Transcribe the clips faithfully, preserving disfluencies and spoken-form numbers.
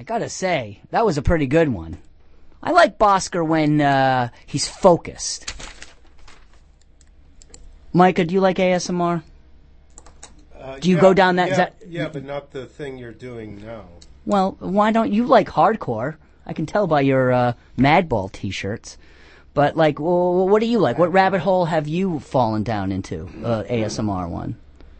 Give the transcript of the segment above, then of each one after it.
I gotta say, that was a pretty good one. I like Bhaskar when uh, he's focused. Micah, do you like A S M R? Uh, do you yeah, go down that... Yeah, that yeah, but not the thing you're doing now. Well, why don't you like hardcore? I can tell by your uh, Madball t-shirts. But, like, well, what do you like? What rabbit hole have you fallen down into, uh, A S M R one?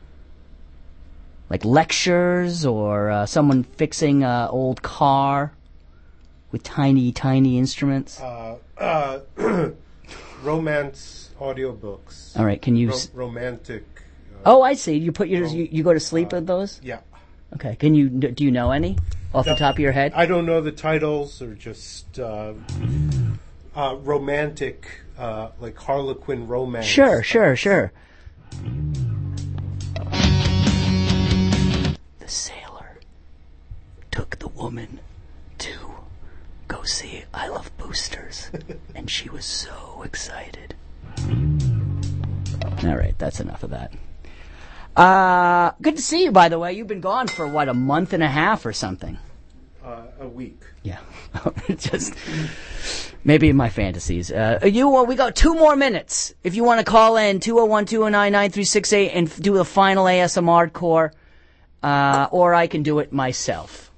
Like lectures or uh, someone fixing an old car with tiny, tiny instruments? Uh, uh, romance audiobooks. All right, can you... Ro- s- romantic... Oh, I see. You put your you, you go to sleep uh, with those? Yeah. Okay. Can you do you know any off no, the top of your head? I don't know the titles, or just uh, uh, romantic, uh, like Harlequin romance. Sure, sure, sure. The sailor took the woman to go see I Love Boosters, and she was so excited. All right, that's enough of that. Uh, good to see you, by the way. You've been gone for, what, a month and a half or something? Uh, a week. Yeah. Just, maybe in my fantasies. Uh, you, uh, we got two more minutes. If you want to call in, two oh one, two oh nine, nine three six eight and do the final A S M R core, uh, or I can do it myself.